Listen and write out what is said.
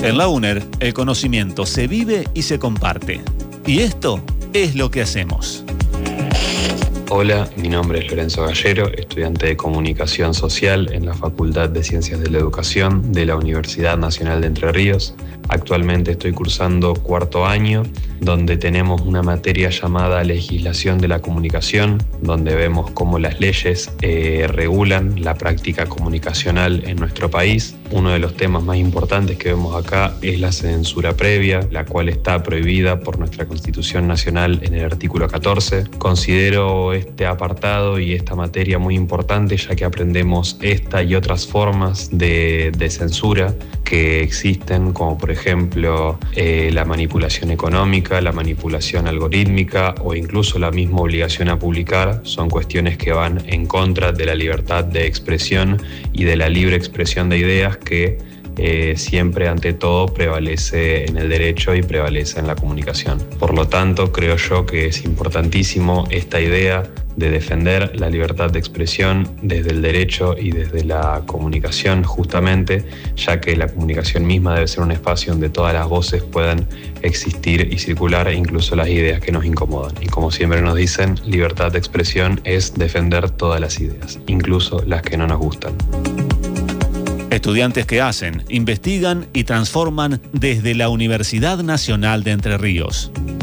En la UNER, el conocimiento se vive y se comparte. Y esto es lo que hacemos. Hola, mi nombre es Lorenzo Gallero, estudiante de Comunicación Social en la Facultad de Ciencias de la Educación de la Universidad Nacional de Entre Ríos. Actualmente estoy cursando cuarto año, donde tenemos una materia llamada Legislación de la Comunicación, donde vemos cómo las leyes regulan la práctica comunicacional en nuestro país. Uno de los temas más importantes que vemos acá es la censura previa, la cual está prohibida por nuestra Constitución Nacional en el artículo 14. Considero este apartado y esta materia muy importante, ya que aprendemos esta y otras formas de censura que existen, como por ejemplo la manipulación económica, la manipulación algorítmica o incluso la misma obligación a publicar. Son cuestiones que van en contra de la libertad de expresión y de la libre expresión de ideas que siempre ante todo prevalece en el derecho y prevalece en la comunicación. Por lo tanto, creo yo que es importantísimo esta idea de defender la libertad de expresión desde el derecho y desde la comunicación, justamente, ya que la comunicación misma debe ser un espacio donde todas las voces puedan existir y circular, incluso las ideas que nos incomodan. Y como siempre nos dicen, libertad de expresión es defender todas las ideas, incluso las que no nos gustan. Estudiantes que hacen, investigan y transforman desde la Universidad Nacional de Entre Ríos.